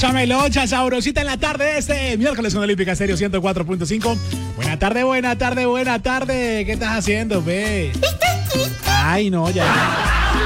Chamelocha, sabrosita en la tarde de este miércoles con Olímpica Estéreo 104.5. Buena tarde, buena tarde, buena tarde. ¿Qué estás haciendo, ve? Ay, no, ya.